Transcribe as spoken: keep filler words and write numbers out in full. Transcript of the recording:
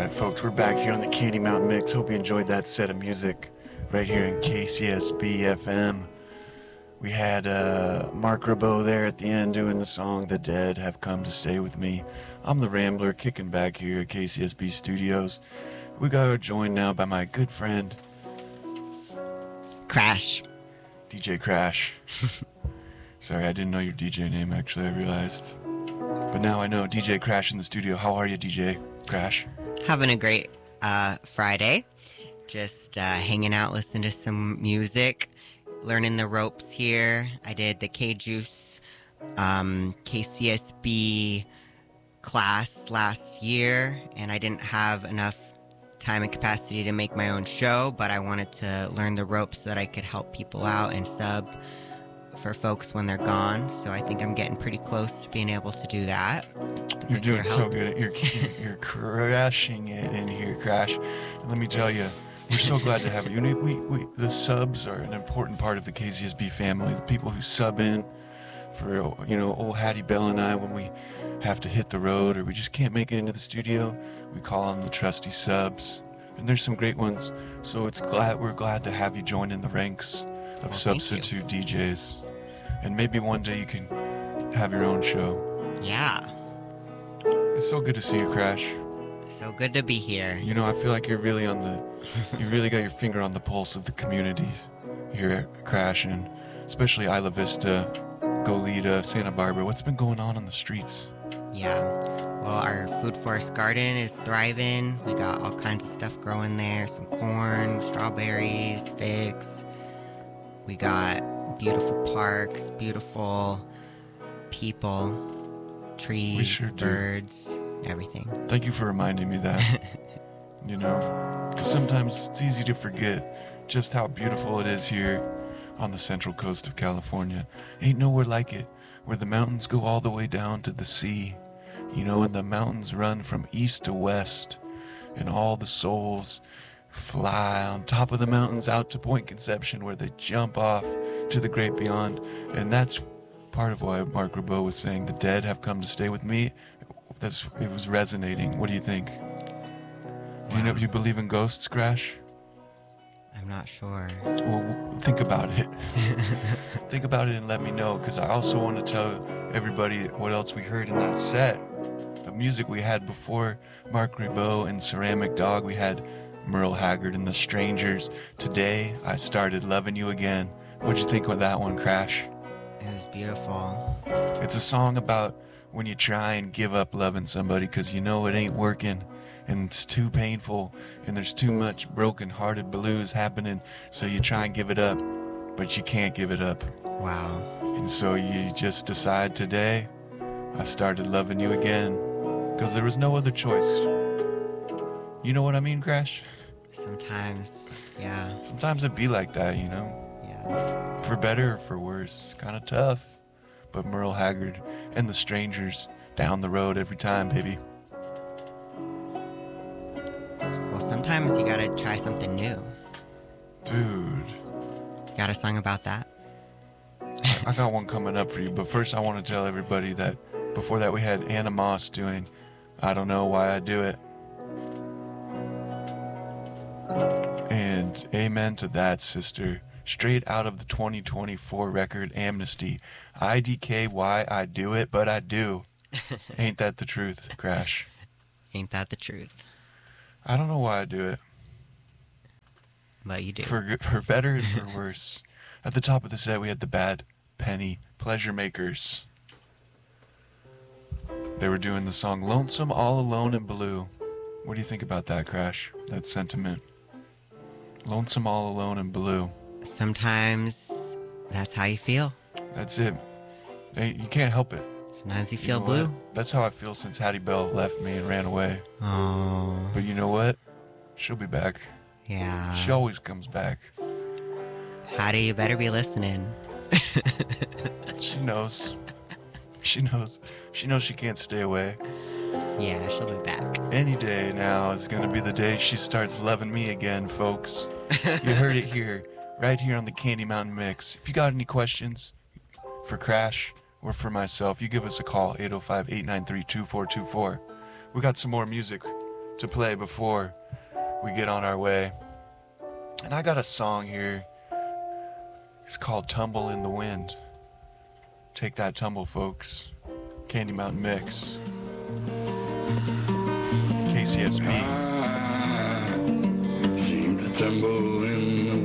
right, folks, we're back here on the Candy Mountain Mix. Hope you enjoyed that set of music right here in K C S B F M. We had uh, Mark Ribot there at the end doing the song The Dead Have Come to Stay With Me. I'm the Rambler, kicking back here at K C S B Studios. We got joined now by my good friend Crash. D J Crash. Sorry, I didn't know your D J name, actually, I realized. But now I know. D J Crash in the studio. How are you, D J Crash? Having a great uh, Friday. Just uh, hanging out, listening to some music, learning the ropes here. I did the K-Juice um, K C S B class last year, and I didn't have enough time and capacity to make my own show, but I wanted to learn the ropes so that I could help people out and sub for folks when they're gone. So I think I'm getting pretty close to being able to do that. You're doing so good. You're you're crashing it in here, Crash. And let me tell you, we're so glad to have you. We, we, we, the subs are an important part of the K C S B family. The people who sub in for, you know, old Hattie Bell and I when we have to hit the road or we just can't make it into the studio. We call them the trusty subs. And there's some great ones. So it's glad we're glad to have you join in the ranks of well, substitute D Js. And maybe one day you can have your own show. Yeah. It's so good to see you, Crash. So good to be here. You know, I feel like you're really on the, you really got your finger on the pulse of the community here at Crash, and especially Isla Vista, Goleta, Santa Barbara. What's been going on on the streets? Yeah. Well, our food forest garden is thriving. We got all kinds of stuff growing there. Some corn, strawberries, figs. We got beautiful parks, beautiful people, trees, sure birds, do. Everything. Thank you for reminding me that. You know, because sometimes it's easy to forget just how beautiful it is here on the central coast of California. Ain't nowhere like it, where the mountains go all the way down to the sea, you know, and the mountains run from east to west, and all the souls fly on top of the mountains out to Point Conception, where they jump off to the great beyond. And that's part of why Mark Ribot was saying the dead have come to stay with me. That's, it was resonating. What do you think? Do you know, do you believe in ghosts, Crash? I'm not sure. Well, think about it. Think about it and let me know, because I also want to tell everybody what else we heard in that set of music we had before Mark Ribot and Ceramic Dog. We had Merle Haggard and the Strangers. Today, I started loving you again. What'd you think of that one, Crash? It was beautiful. It's a song about when you try and give up loving somebody because you know it ain't working and it's too painful and there's too much broken-hearted blues happening, so you try and give it up, but you can't give it up. Wow. And so you just decide today, I started loving you again, because there was no other choice. You know what I mean, Crash? Sometimes, yeah. Sometimes it be like that, you know? Yeah. For better or for worse. Kind of tough. But Merle Haggard and the Strangers down the road every time, baby. Well, sometimes you gotta try something new. Dude. Got a song about that? I got one coming up for you, but first I want to tell everybody that before that we had Anna Moss doing I Don't Know Why I Do It. And amen to that, sister. Straight out of the twenty twenty-four record Amnesty. I D K why I do it, but I do. Ain't that the truth, Crash? Ain't that the truth? I don't know why I do it. But you do. For, for better and for worse. At the top of the set, we had the Bad Penny Pleasure Makers. They were doing the song Lonesome All Alone in Blue. What do you think about that, Crash? That sentiment. Lonesome All Alone in Blue. Sometimes that's how you feel. That's it. Hey, you can't help it. Sometimes you You feel know blue. what? That's how I feel since Hattie Bell left me and ran away. Oh. But you know what? She'll be back. Yeah. She always comes back. Hattie, you better be listening. She knows. She knows. She knows she can't stay away. Yeah, she'll be back. Any day now is going to be the day she starts loving me again, folks. You heard it here, right here on the Candy Mountain Mix. If you got any questions for Crash or for myself, you give us a call, eight oh five, eight nine three, two four two four. We got some more music to play before we get on our way. And I got a song here. It's called Tumble in the Wind. Take that tumble, folks. Candy Mountain Mix. K C S B. I seem to tumble in the